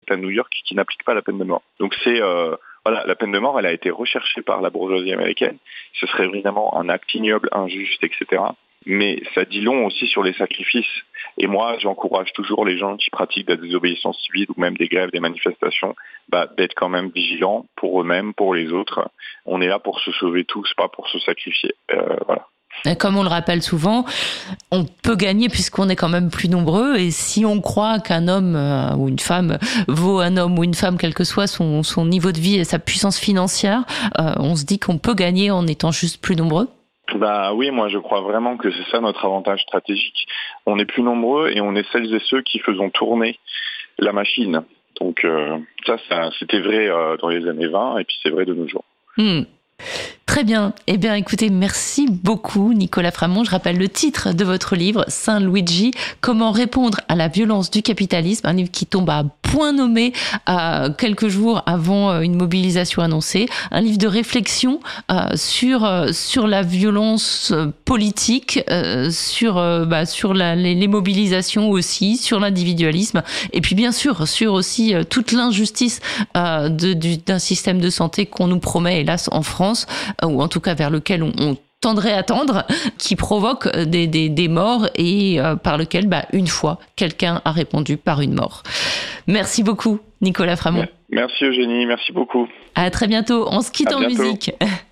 à New York qui n'appliquent pas la peine de mort. Donc la peine de mort, elle a été recherchée par la bourgeoisie américaine. Ce serait évidemment un acte ignoble, injuste, etc. Mais ça dit long aussi sur les sacrifices. Et moi, j'encourage toujours les gens qui pratiquent la désobéissance civile ou même des grèves, des manifestations, d'être quand même vigilants pour eux-mêmes, pour les autres. On est là pour se sauver tous, pas pour se sacrifier. Voilà. Et comme on le rappelle souvent, on peut gagner puisqu'on est quand même plus nombreux. Et si on croit qu'un homme ou une femme vaut un homme ou une femme, quel que soit son niveau de vie et sa puissance financière, on se dit qu'on peut gagner en étant juste plus nombreux. Oui, moi je crois vraiment que c'est ça notre avantage stratégique. On est plus nombreux et on est celles et ceux qui faisons tourner la machine. Donc ça c'était vrai dans les années 20 et puis c'est vrai de nos jours. Très bien. Eh bien, écoutez, merci beaucoup, Nicolas Framont. Je rappelle le titre de votre livre, Saint Luigi, Comment répondre à la violence du capitalisme, un livre qui tombe à point nommé quelques jours avant une mobilisation annoncée, un livre de réflexion sur la violence politique, sur les mobilisations aussi, sur l'individualisme, et puis bien sûr sur aussi toute l'injustice d'un système de santé qu'on nous promet, hélas, en France, ou en tout cas vers lequel on tendrait à tendre, qui provoque des morts et par lequel, une fois, quelqu'un a répondu par une mort. Merci beaucoup, Nicolas Framont. Merci Eugénie, merci beaucoup. À très bientôt. On se quitte en musique.